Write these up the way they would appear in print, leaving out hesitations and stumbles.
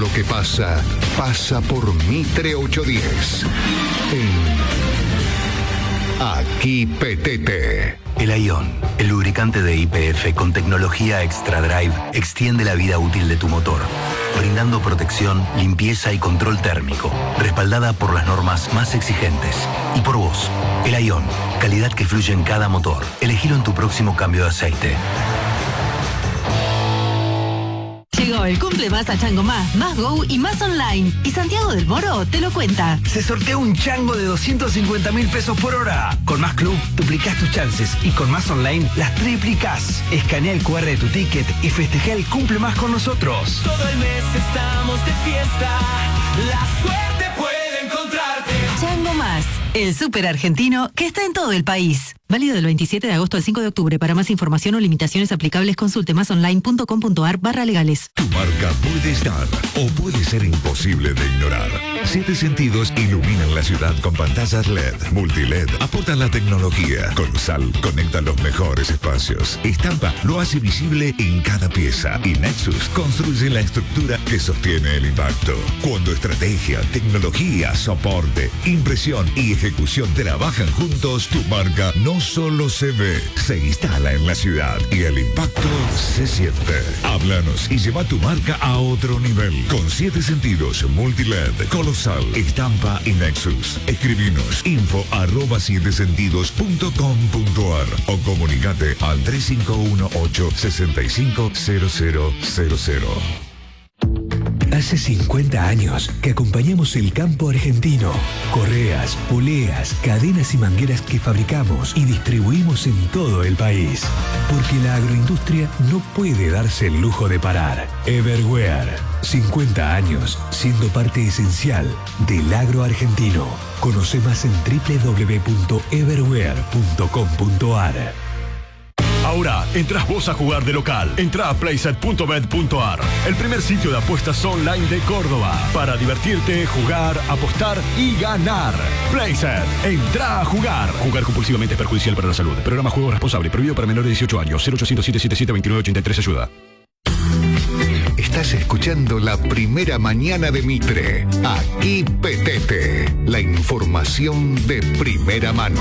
lo que pasa, pasa por Mitre 810. Aquí Petete. El Ion, el lubricante de YPF con tecnología Extra Drive, extiende la vida útil de tu motor, brindando protección, limpieza y control térmico, respaldada por las normas más exigentes. Y por vos, el Ion, calidad que fluye en cada motor. Elegilo en tu próximo cambio de aceite. Llegó el cumple más a Chango Más Go y más online. Y Santiago del Moro te lo cuenta. Se sortea un chango de 250.000 pesos por hora. Con Más Club duplicás tus chances y con Más Online las triplicás. Escanea el QR de tu ticket y festeja el cumple más con nosotros. Todo el mes estamos de fiesta. La suerte puede encontrarte. Chango Más, el súper argentino que está en todo el país. Válido del 27 de agosto al 5 de octubre. Para más información o limitaciones aplicables, consulte masonline.com.ar/legales. Tu marca puede estar o puede ser imposible de ignorar. 7 Sentidos iluminan la ciudad con pantallas LED, multiled, aportan la tecnología. Colosal conecta los mejores espacios. Estampa lo hace visible en cada pieza. Y Nexus construye la estructura que sostiene el impacto. Cuando estrategia, tecnología, soporte, impresión y ejecución trabajan juntos, tu marca no solo se ve, se instala en la ciudad y el impacto se siente. Háblanos y lleva tu marca a otro nivel. Con 7 Sentidos, multiled, Colosal, Estampa y Nexus. Escribinos info@7sentidos.com.ar o comunicate al 3518-650000. Hace 50 años que acompañamos el campo argentino. Correas, poleas, cadenas y mangueras que fabricamos y distribuimos en todo el país. Porque la agroindustria no puede darse el lujo de parar. Everware. 50 años siendo parte esencial del agro argentino. Conoce más en www.everware.com.ar. Ahora, entras vos a jugar de local. Entrá a playset.bet.ar, el primer sitio de apuestas online de Córdoba. Para divertirte, jugar, apostar y ganar. Playset, entrá a jugar. Jugar compulsivamente es perjudicial para la salud. Programa Juego Responsable, prohibido para menores de 18 años. 0800-777-2983, ayuda. Estás escuchando la primera mañana de Mitre. Aquí Petete. La información de primera mano.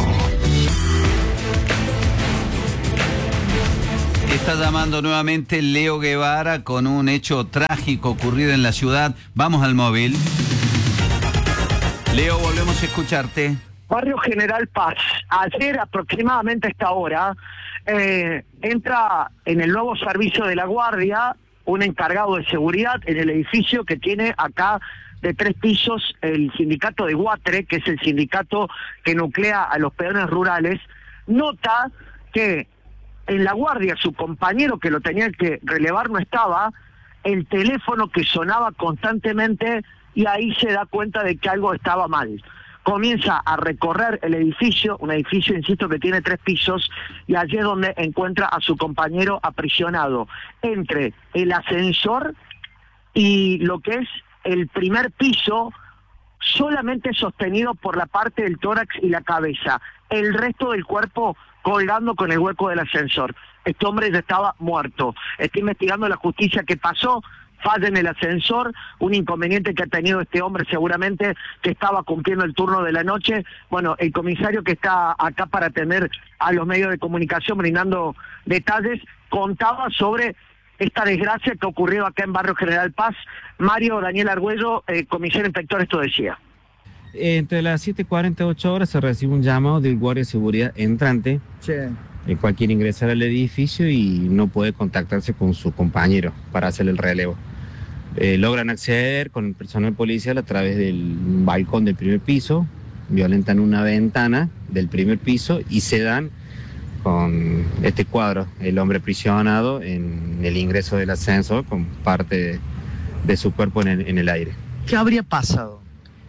Está llamando nuevamente Leo Guevara con un hecho trágico ocurrido en la ciudad. Vamos al móvil. Leo, volvemos a escucharte. Barrio General Paz. Ayer aproximadamente a esta hora entra en el nuevo servicio de la Guardia un encargado de seguridad en el edificio que tiene acá de 3 pisos el sindicato de Guatre, que es el sindicato que nuclea a los peones rurales. Nota que en la guardia su compañero que lo tenía que relevar no estaba, el teléfono que sonaba constantemente y ahí se da cuenta de que algo estaba mal. Comienza a recorrer el edificio, un edificio, insisto, que tiene 3 pisos, y allí es donde encuentra a su compañero aprisionado entre el ascensor y lo que es el primer piso, solamente sostenido por la parte del tórax y la cabeza, el resto del cuerpo colgando con el hueco del ascensor. Este hombre ya estaba muerto. Está investigando la justicia qué pasó. Falla en el ascensor, un inconveniente que ha tenido este hombre seguramente, que estaba cumpliendo el turno de la noche. Bueno, el comisario que está acá para atender a los medios de comunicación brindando detalles, contaba sobre esta desgracia que ocurrió acá en Barrio General Paz. Mario Daniel Argüello, comisario inspector, esto decía. Entre las 7:48 horas se recibe un llamado del guardia de seguridad entrante, el cual quiere ingresar al edificio y no puede contactarse con su compañero para hacer el relevo. Logran acceder con el personal policial a través del balcón del primer piso, violentan una ventana del primer piso y se dan con este cuadro, el hombre aprisionado en el ingreso del ascensor con parte de su cuerpo en el aire. ¿Qué habría pasado?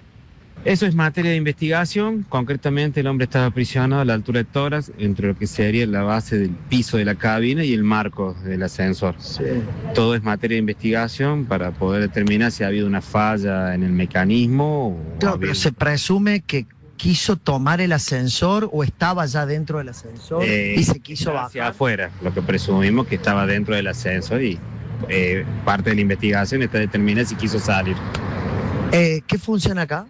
Eso es materia de investigación. Concretamente, el hombre estaba aprisionado a la altura de tórax, entre lo que sería la base del piso de la cabina y el marco del ascensor. Sí. Todo es materia de investigación para poder determinar si ha habido una falla en el mecanismo. Claro, pero se presume que quiso tomar el ascensor o estaba ya dentro del ascensor y se quiso bajar. Hacia afuera, lo que presumimos que estaba dentro del ascensor y parte de la investigación está determinada si quiso salir. ¿Qué funciona acá?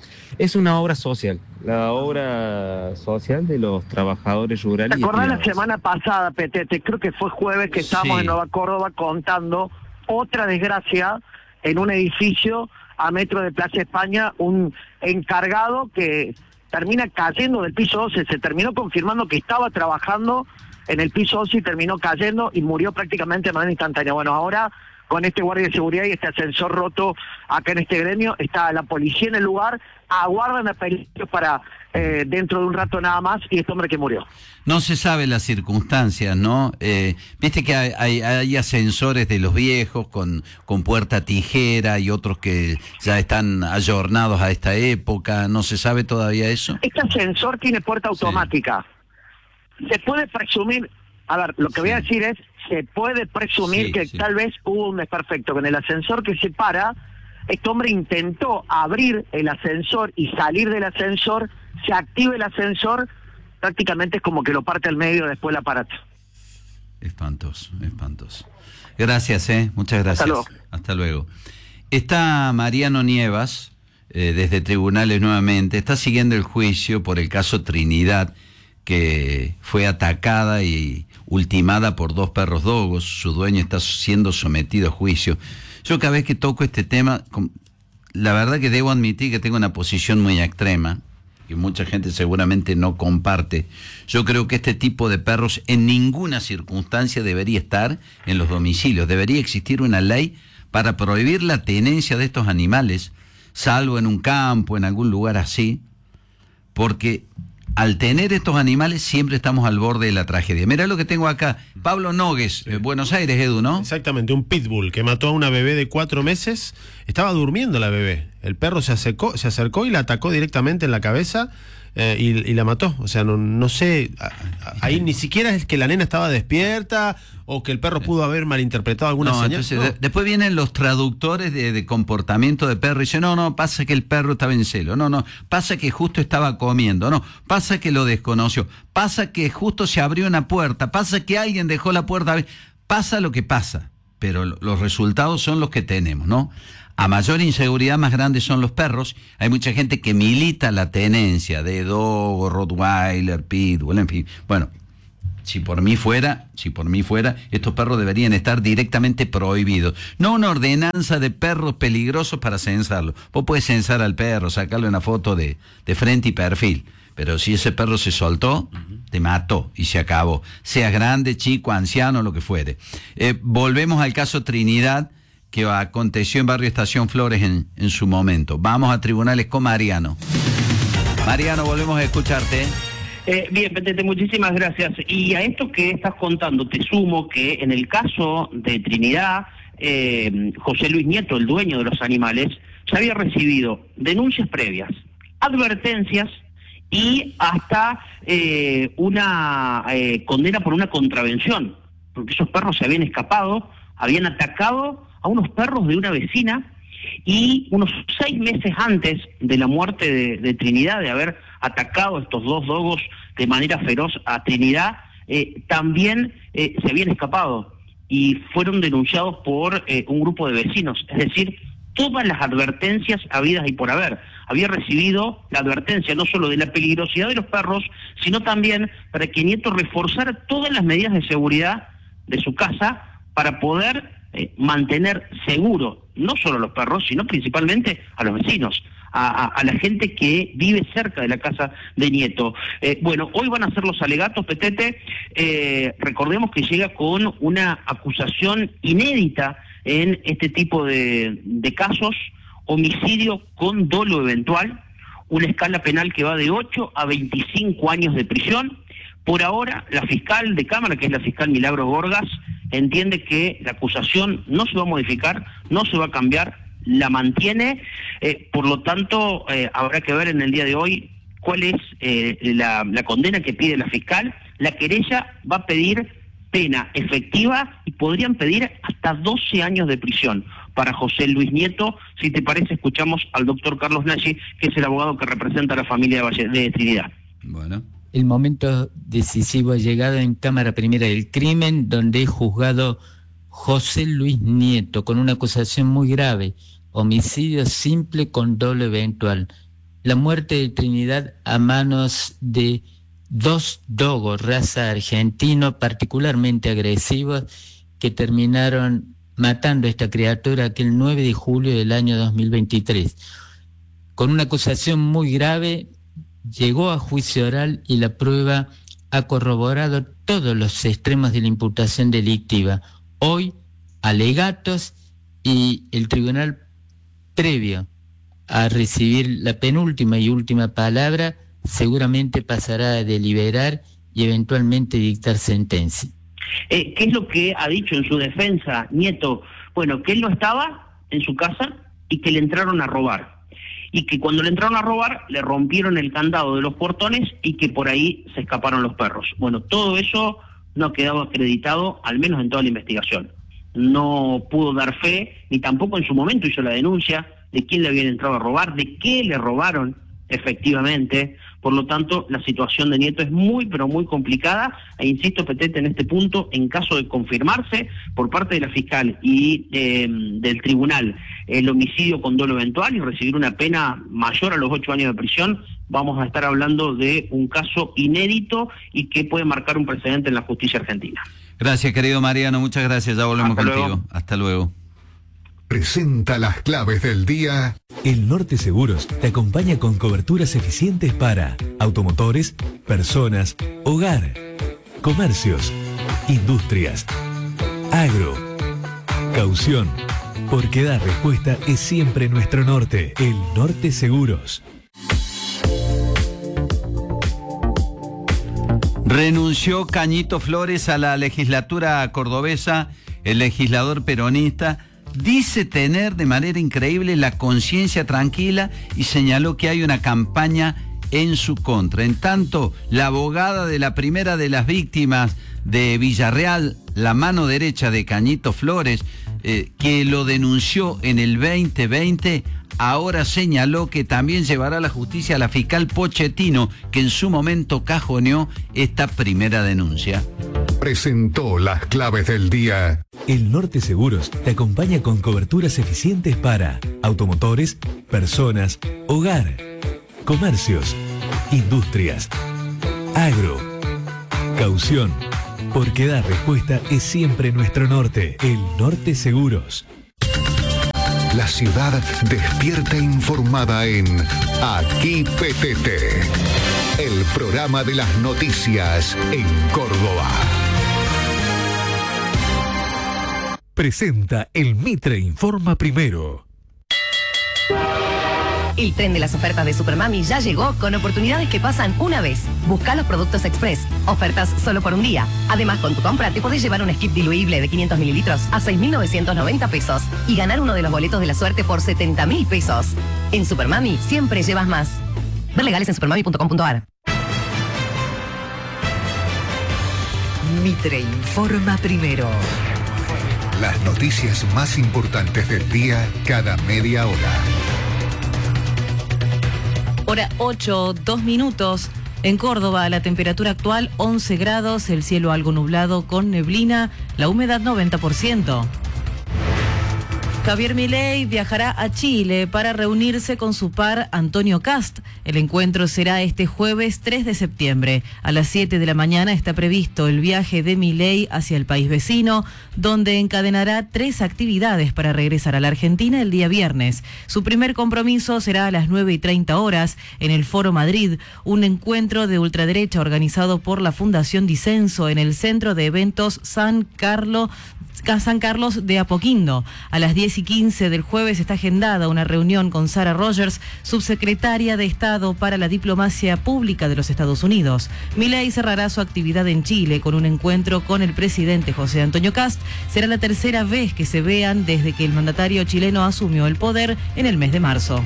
Es una obra social, la obra social de los trabajadores rurales. ¿Te acordás la semana pasada, Petete? Creo que fue jueves que estábamos en Nueva Córdoba contando otra desgracia en un edificio a metro de Plaza España, un encargado que termina cayendo del piso 12, se terminó confirmando que estaba trabajando en el piso 12 y terminó cayendo y murió prácticamente de manera instantánea. Bueno, ahora con este guardia de seguridad y este ascensor roto acá en este gremio, está la policía en el lugar, aguardan a peligro para dentro de un rato nada más, y este hombre que murió. No se sabe las circunstancias, ¿no? Viste que hay ascensores de los viejos con puerta tijera y otros que ya están ayornados a esta época. ¿No se sabe todavía eso? Este ascensor tiene puerta automática. Se puede presumir, a ver, lo que voy a decir es, se puede presumir que tal vez hubo un desperfecto. Con el ascensor que se para, este hombre intentó abrir el ascensor y salir del ascensor, se activa el ascensor, prácticamente es como que lo parte al medio después el aparato. Espantoso, espantoso. Gracias, muchas gracias. Hasta luego. Hasta luego. Está Mariano Nievas, desde tribunales nuevamente, está siguiendo el juicio por el caso Trinidad, que fue atacada y ultimada por 2 perros dogos. Su dueño está siendo sometido a juicio. Yo cada vez que toco este tema, la verdad que debo admitir que tengo una posición muy extrema, que mucha gente seguramente no comparte. Yo creo que este tipo de perros en ninguna circunstancia debería estar en los domicilios. Debería existir una ley para prohibir la tenencia de estos animales, salvo en un campo, en algún lugar así, porque al tener estos animales siempre estamos al borde de la tragedia. Mirá lo que tengo acá. Pablo Nogues, Buenos Aires, Edu, ¿no? Exactamente, un pitbull que mató a una bebé de 4 meses. Estaba durmiendo la bebé. El perro se acercó y la atacó directamente en la cabeza y la mató. O sea, no sé, ahí ni siquiera es que la nena estaba despierta o que el perro pudo haber malinterpretado alguna señal. Entonces, después vienen los traductores de comportamiento de perro y dicen, no, pasa que el perro estaba en celo, no, pasa que justo estaba comiendo, no, pasa que lo desconoció, pasa que justo se abrió una puerta, pasa que alguien dejó la puerta, pasa lo que pasa, pero los resultados son los que tenemos, ¿no? A mayor inseguridad, más grandes son los perros. Hay mucha gente que milita la tenencia de dogo, rottweiler, pitbull, en fin. Bueno, si por mí fuera, estos perros deberían estar directamente prohibidos. No una ordenanza de perros peligrosos para censarlos. Vos podés censar al perro, sacarle una foto de frente y perfil. Pero si ese perro se soltó, te mató y se acabó. Seas grande, chico, anciano, lo que fuere. Volvemos al caso Trinidad, que aconteció en Barrio Estación Flores en su momento. Vamos a tribunales con Mariano. Mariano, volvemos a escucharte. Bien, Petete, muchísimas gracias. Y a esto que estás contando, te sumo que en el caso de Trinidad, José Luis Nieto, el dueño de los animales, ya había recibido denuncias previas, advertencias y hasta una condena por una contravención, porque esos perros se habían escapado, habían atacado a unos perros de una vecina, y unos 6 meses antes de la muerte de Trinidad, de haber atacado a estos 2 dogos de manera feroz a Trinidad, también se habían escapado y fueron denunciados por un grupo de vecinos. Es decir, todas las advertencias habidas y por haber. Había recibido la advertencia no solo de la peligrosidad de los perros, sino también para que Nieto reforzara todas las medidas de seguridad de su casa para poder mantener seguro no solo a los perros, sino principalmente a los vecinos, a la gente que vive cerca de la casa de Nieto. Bueno, hoy van a ser los alegatos, Petete. Recordemos que llega con una acusación inédita en este tipo de casos: homicidio con dolo eventual, una escala penal que va de 8 a 25 años de prisión. Por ahora, la fiscal de Cámara, que es la fiscal Milagros Gorgas, entiende que la acusación no se va a modificar, no se va a cambiar, la mantiene. Por lo tanto, habrá que ver en el día de hoy cuál es la condena que pide la fiscal. La querella va a pedir pena efectiva y podrían pedir hasta 12 años de prisión para José Luis Nieto. Si te parece, escuchamos al doctor Carlos Nagy, que es el abogado que representa a la familia de Trinidad. Bueno. El momento decisivo ha llegado en Cámara Primera del Crimen, donde es juzgado José Luis Nieto, con una acusación muy grave, homicidio simple con dolo eventual. La muerte de Trinidad a manos de 2 dogos, raza argentino, particularmente agresivos, que terminaron matando a esta criatura aquel 9 de julio del año 2023. Con una acusación muy grave, llegó a juicio oral y la prueba ha corroborado todos los extremos de la imputación delictiva. Hoy, alegatos, y el tribunal, previo a recibir la penúltima y última palabra, seguramente pasará a deliberar y eventualmente dictar sentencia. ¿Qué es lo que ha dicho en su defensa Nieto? Bueno, que él no estaba en su casa y que le entraron a robar. Y que cuando le entraron a robar, le rompieron el candado de los portones y que por ahí se escaparon los perros. Bueno, todo eso no ha quedado acreditado, al menos en toda la investigación. No pudo dar fe, ni tampoco en su momento hizo la denuncia de quién le habían entrado a robar, de qué le robaron efectivamente. Por lo tanto, la situación de Nieto es muy, pero muy complicada. E insisto, Petete, en este punto, en caso de confirmarse por parte de la fiscal y del tribunal el homicidio con dolo eventual y recibir una pena mayor a los 8 años de prisión, vamos a estar hablando de un caso inédito y que puede marcar un precedente en la justicia argentina. Gracias, querido Mariano, muchas gracias, ya volvemos contigo. Luego. Hasta luego. Presenta las claves del día. El Norte Seguros te acompaña con coberturas eficientes para automotores, personas, hogar, comercios, industrias, agro, caución. Porque dar respuesta es siempre nuestro norte. El Norte Seguros. Renunció Cañito Flores a la legislatura cordobesa, el legislador peronista. Dice tener de manera increíble la conciencia tranquila y señaló que hay una campaña en su contra. En tanto, la abogada de la primera de las víctimas de Villarreal, la mano derecha de Cañito Flores, que lo denunció en el 2020, ahora señaló que también llevará a la justicia a la fiscal Pochettino, que en su momento cajoneó esta primera denuncia. Presentó las claves del día. El Norte Seguros te acompaña con coberturas eficientes para automotores, personas, hogar, comercios, industrias, agro, caución. Porque dar respuesta es siempre nuestro norte. El Norte Seguros. La ciudad despierta informada en Aquí Petete, el programa de las noticias en Córdoba. Presenta el Mitre Informa Primero. El tren de las ofertas de Supermami ya llegó con oportunidades que pasan una vez. Busca los productos Express. Ofertas solo por un día. Además, con tu compra te podés llevar un skip diluible de 500 mililitros a 6.990 pesos y ganar uno de los boletos de la suerte por 70.000 pesos. En Supermami siempre llevas más. Ver legales en supermami.com.ar. Mitre Informa Primero. Las noticias más importantes del día cada media hora. Hora 8, 2 minutos. En Córdoba, la temperatura actual 11 grados, el cielo algo nublado con neblina, la humedad 90%. Javier Milei viajará a Chile para reunirse con su par Antonio Kast. El encuentro será este jueves 3 de septiembre. A las 7 de la mañana está previsto el viaje de Milei hacia el país vecino, donde encadenará 3 actividades para regresar a la Argentina el día viernes. Su primer compromiso será a las 9:30 horas en el Foro Madrid, un encuentro de ultraderecha organizado por la Fundación Disenso en el Centro de Eventos San Carlos de Apoquindo. A las 10:15 del jueves está agendada una reunión con Sarah Rogers, subsecretaria de Estado para la Diplomacia Pública de los Estados Unidos. Milei cerrará su actividad en Chile con un encuentro con el presidente José Antonio Kast. Será la tercera vez que se vean desde que el mandatario chileno asumió el poder en el mes de marzo.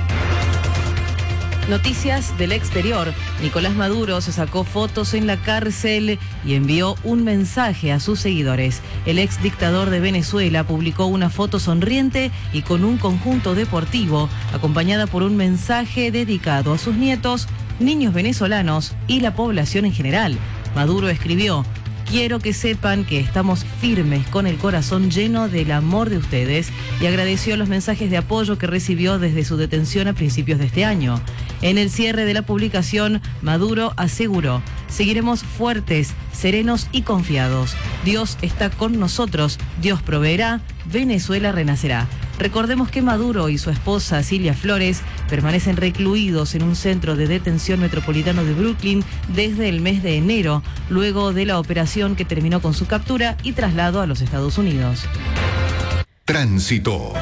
Noticias del exterior. Nicolás Maduro se sacó fotos en la cárcel y envió un mensaje a sus seguidores. El ex dictador de Venezuela publicó una foto sonriente y con un conjunto deportivo, acompañada por un mensaje dedicado a sus nietos, niños venezolanos y la población en general. Maduro escribió: Quiero que sepan que estamos firmes con el corazón lleno del amor de ustedes y agradeció los mensajes de apoyo que recibió desde su detención a principios de este año. En el cierre de la publicación, Maduro aseguró: seguiremos fuertes, serenos y confiados. Dios está con nosotros, Dios proveerá, Venezuela renacerá. Recordemos que Maduro y su esposa Cilia Flores permanecen recluidos en un centro de detención metropolitano de Brooklyn desde el mes de enero, luego de la operación que terminó con su captura y traslado a los Estados Unidos. Tránsito.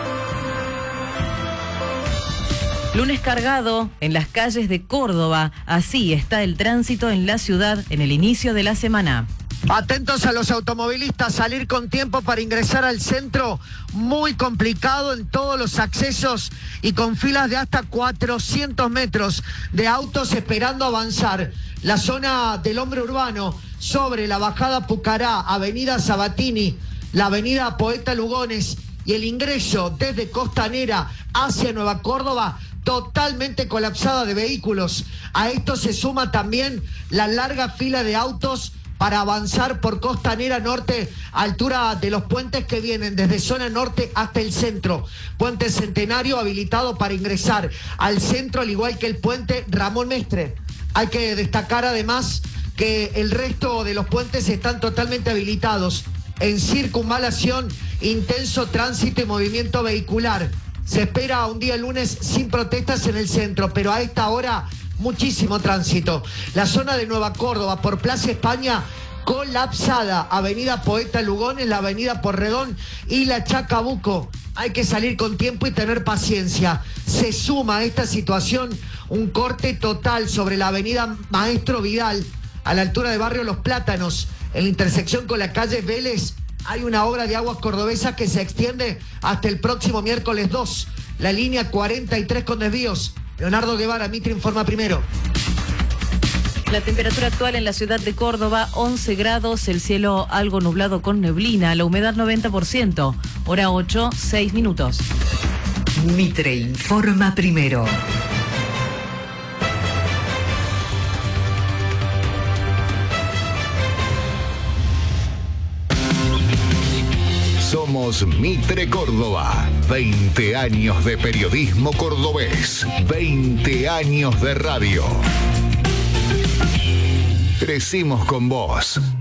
Lunes cargado en las calles de Córdoba. Así está el tránsito en la ciudad en el inicio de la semana. Atentos a los automovilistas, salir con tiempo para ingresar al centro, muy complicado en todos los accesos y con filas de hasta 400 metros de autos esperando avanzar. La zona del Hombre Urbano, sobre la bajada Pucará, avenida Sabatini, la avenida Poeta Lugones y el ingreso desde Costanera hacia Nueva Córdoba, totalmente colapsada de vehículos. A esto se suma también la larga fila de autos para avanzar por Costanera Norte, a altura de los puentes que vienen desde zona norte hasta el centro. Puente Centenario habilitado para ingresar al centro, al igual que el puente Ramón Mestre. Hay que destacar además que el resto de los puentes están totalmente habilitados. En circunvalación, intenso tránsito y movimiento vehicular. Se espera un día lunes sin protestas en el centro, pero a esta hora muchísimo tránsito. La zona de Nueva Córdoba por Plaza España colapsada. Avenida Poeta Lugones, la avenida Porredón y la Chacabuco. Hay que salir con tiempo y tener paciencia. Se suma a esta situación un corte total sobre la avenida Maestro Vidal, a la altura de Barrio Los Plátanos, en la intersección con la calle Vélez. Hay una obra de aguas cordobesas que se extiende hasta el próximo miércoles 2. La línea 43 con desvíos. Leonardo Guevara, Mitre informa primero. La temperatura actual en la ciudad de Córdoba, 11 grados, el cielo algo nublado con neblina, la humedad 90%, hora 8, 6 minutos. Mitre informa primero. Somos Mitre Córdoba. 20 años de periodismo cordobés. 20 años de radio. Crecimos con vos.